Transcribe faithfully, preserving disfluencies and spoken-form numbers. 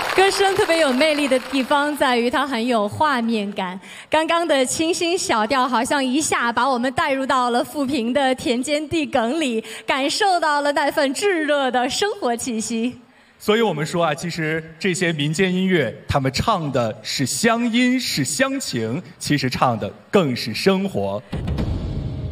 歌声特别有魅力的地方在于它很有画面感。刚刚的清新小调好像一下把我们带入到了富平的田间地埂里，感受到了那份炙热的生活气息。 所以我们说啊，其实这些民间音乐，他们唱的是乡音，是乡情，其实唱的更是生活。